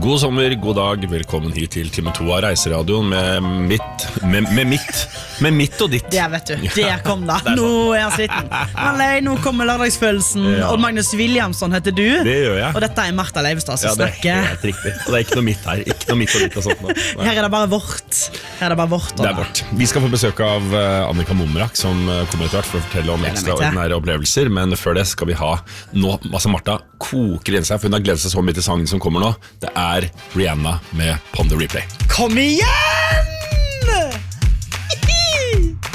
God sommer, god dag, velkommen hit til time 2 av Reiseradioen med mitt og ditt. Det vet du, det kom da. Nå er jeg sliten. Nå kommer lørdagsfølelsen. Og Magnus Williamson heter du. Det gjør jeg. Og dette er Martha Leivestad som det er snakker. helt riktig. Og det er ikke noe mitt her, ikke noe mitt og ditt og sånt nå. Her er det bare vårt. Det er vårt. Vi skal få besøk av Annika Momrak, som kommer etter hvert for å fortelle om ekstraordinære opplevelser. Men før det skal vi ha nå, altså Martha koker inn seg, for hun har gledet seg så mye til sangen som kommer nå. Det er Rihanna med Pon the Replay. Kom igjen!